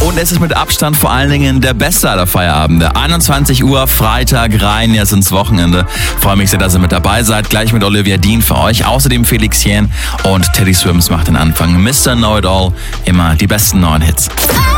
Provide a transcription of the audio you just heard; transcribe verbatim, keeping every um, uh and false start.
Und es ist mit Abstand vor allen Dingen der beste aller Feierabende. einundzwanzig Uhr, Freitag, rein jetzt ins Wochenende. Freue mich sehr, dass ihr mit dabei seid. Gleich mit Olivia Dean für euch. Außerdem Felix Jähn und Teddy Swims macht den Anfang. Mister Know-It-All, immer die besten neuen Hits.